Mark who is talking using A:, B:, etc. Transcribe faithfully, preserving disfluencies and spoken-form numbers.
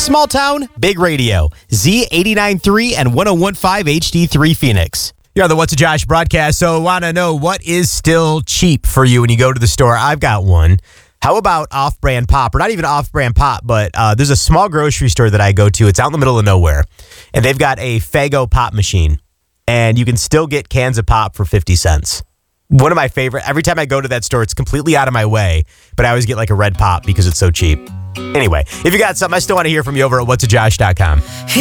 A: Small town, big radio. Z eighty-nine point three and one oh one point five H D three Phoenix. You're on the What's a Josh broadcast, so want to know what is still cheap for you when you go to the store? I've got one. How about off-brand pop? Or not even off-brand pop, but uh, there's a small grocery store that I go to. It's out in the middle of nowhere, and they've got a Faygo pop machine, and you can still get cans of pop for fifty cents. One of my favorite. Every time I go to that store, it's completely out of my way, but I always get like a red pop because it's so cheap. Anyway, if you got something, I still want to hear from you over at what's a josh dot com.